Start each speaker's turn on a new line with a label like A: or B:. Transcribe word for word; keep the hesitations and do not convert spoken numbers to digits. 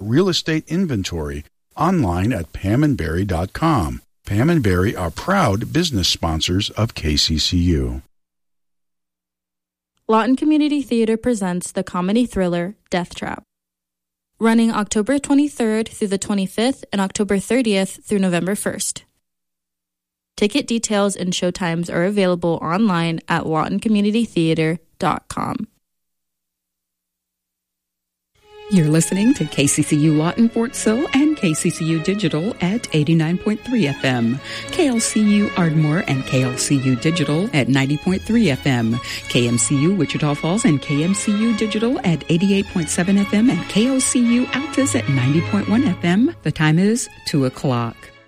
A: real estate inventory online at pam and barry dot com. Pam and Barry are proud business sponsors of K C C U.
B: Lawton Community Theater presents the comedy thriller Death Trap. Running October twenty-third through the twenty-fifth and October thirtieth through November first. Ticket details and showtimes are available online at lawton community theater dot com.
C: You're listening to K C C U Lawton Fort Sill and K C C U Digital at eighty-nine point three F M, K L C U Ardmore and K L C U Digital at ninety point three F M, K M C U Wichita Falls and K M C U Digital at eighty-eight point seven F M, and K O C U Altus at ninety point one F M. The time is two o'clock.